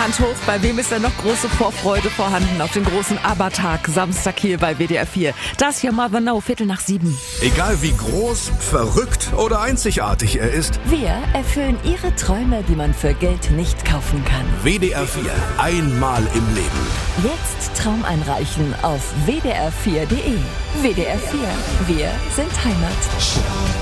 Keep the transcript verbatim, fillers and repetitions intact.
Hand hoch, bei wem ist denn noch große Vorfreude vorhanden auf den großen ABBA-Tag Samstag hier bei W D R vier? Das hier Mother No, Viertel nach sieben. Egal wie groß, verrückt oder einzigartig er ist, Wir erfüllen Ihre Träume, die man für Geld nicht kaufen kann. W D R vier, einmal im Leben. Jetzt Traum einreichen auf w d r vier punkt d e. W D R vier, wir sind Heimat.